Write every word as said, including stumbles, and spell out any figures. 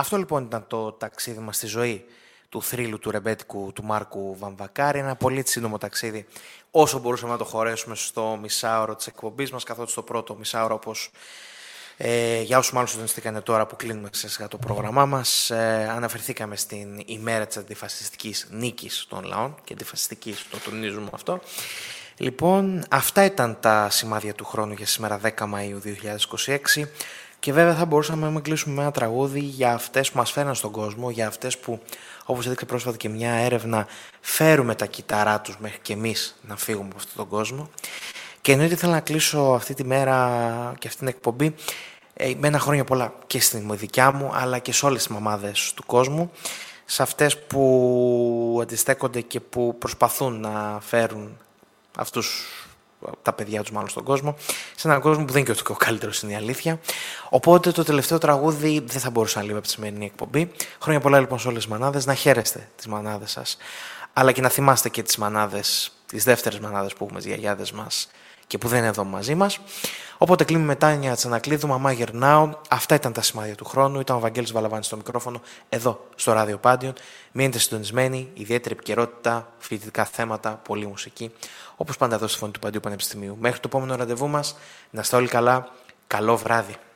Αυτό λοιπόν ήταν το ταξίδι μας στη ζωή του θρύλου του ρεμπέτικου του Μάρκου Βαμβακάρη. Ένα πολύ σύντομο ταξίδι, όσο μπορούσαμε να το χωρέσουμε στο μισάωρο της εκπομπής μας, καθότι στο πρώτο μισάωρο, όπως ε, για όσους μάλλον συντονιστήκανε τώρα που κλείνουμε σιγά το πρόγραμμά μας, ε, αναφερθήκαμε στην ημέρα της αντιφασιστικής νίκης των λαών και αντιφασιστικής, το τονίζουμε αυτό. Λοιπόν, αυτά ήταν τα σημάδια του χρόνου για σήμερα δέκα Μαΐου δύο χιλιάδες είκοσι έξι. Και βέβαια θα μπορούσαμε να κλείσουμε με ένα τραγούδι για αυτές που μας φέρναν στον κόσμο, για αυτές που, όπως έδειξε πρόσφατα και μια έρευνα, φέρουμε τα κυταρά τους μέχρι και εμείς να φύγουμε από αυτόν τον κόσμο. Και εννοείται θέλω να κλείσω αυτή τη μέρα και αυτή την εκπομπή με ένα χρόνια πολλά και στην δικιά μου, αλλά και σε όλες τις μαμάδες του κόσμου, σε αυτές που αντιστέκονται και που προσπαθούν να φέρουν αυτούς τα παιδιά τους μάλλον στον κόσμο, σε έναν κόσμο που δεν είναι και ο καλύτερος, είναι η αλήθεια. Οπότε το τελευταίο τραγούδι δεν θα μπορούσε να λείπει από τη σημερινή εκπομπή. Χρόνια πολλά λοιπόν σε όλες τις μανάδες, να χαίρεστε τις μανάδες σας, αλλά και να θυμάστε και τις μανάδες, τις δεύτερες μανάδες που έχουμε, τις γιαγιάδες μας και που δεν είναι εδώ μαζί μας. Οπότε κλείνουμε με Τάνια Τσανακλείδου, Μαμά Γερνάω. Αυτά ήταν τα σημάδια του χρόνου. Ήταν ο Βαγγέλης Βαλαβάνης στο μικρόφωνο, εδώ στο Ράδιο Πάντιον. Μείνετε συντονισμένοι, ιδιαίτερη επικαιρότητα, φοιτητικά θέματα, πολλή μουσική. Όπως πάντα εδώ στη Φωνή του Παντίου Πανεπιστημίου. Μέχρι το επόμενο ραντεβού μας, να είστε όλοι καλά. Καλό βράδυ.